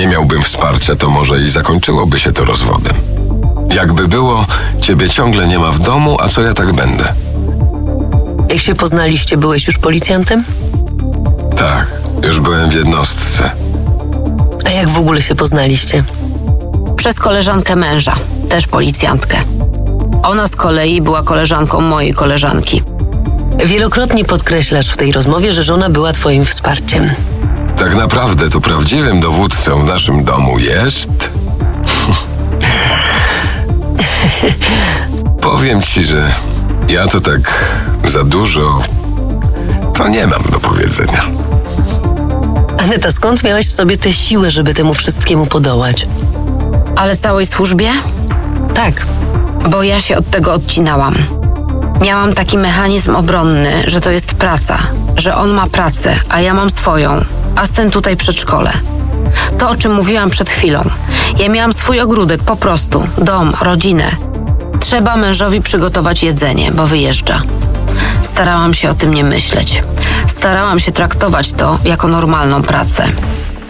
nie miałbym wsparcia, to może i zakończyłoby się to rozwodem. Jakby było, ciebie ciągle nie ma w domu, a co ja tak będę? Jak się poznaliście, byłeś już policjantem? Tak, już byłem w jednostce. A jak w ogóle się poznaliście? Przez koleżankę męża, też policjantkę. Ona z kolei była koleżanką mojej koleżanki. Wielokrotnie podkreślasz w tej rozmowie, że żona była twoim wsparciem. Tak naprawdę to prawdziwym dowódcą w naszym domu jest... Powiem ci, że ja to tak za dużo... To nie mam do powiedzenia. Aneta, skąd miałaś w sobie tę siłę, żeby temu wszystkiemu podołać? Ale całej służbie? Tak. Bo ja się od tego odcinałam. Miałam taki mechanizm obronny, że to jest praca, że on ma pracę, a ja mam swoją, a syn tutaj przedszkole. To, o czym mówiłam przed chwilą. Ja miałam swój ogródek, po prostu, dom, rodzinę. Trzeba mężowi przygotować jedzenie, bo wyjeżdża. Starałam się o tym nie myśleć. Starałam się traktować to jako normalną pracę.